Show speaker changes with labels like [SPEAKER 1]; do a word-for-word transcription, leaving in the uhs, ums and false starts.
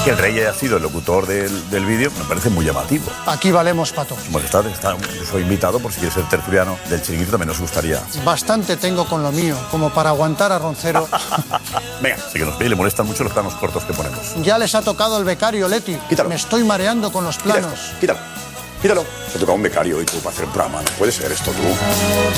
[SPEAKER 1] que el rey haya sido el locutor del, del vídeo me parece muy llamativo.
[SPEAKER 2] Aquí valemos, Pato.
[SPEAKER 1] Su majestad está, soy invitado, por si quiere ser tertuliano del Chiringuito, también nos gustaría.
[SPEAKER 2] Bastante tengo con lo mío, como para aguantar a Roncero.
[SPEAKER 1] Venga, sí que nos ve y le molestan mucho los planos cortos que ponemos.
[SPEAKER 2] Ya les ha tocado el becario, Leti.
[SPEAKER 1] Quítalo.
[SPEAKER 2] Me estoy mareando con los planos.
[SPEAKER 1] Quítalo, quítalo. Quítalo. Se toca un becario y tú para hacer un programa. No puede ser esto tú.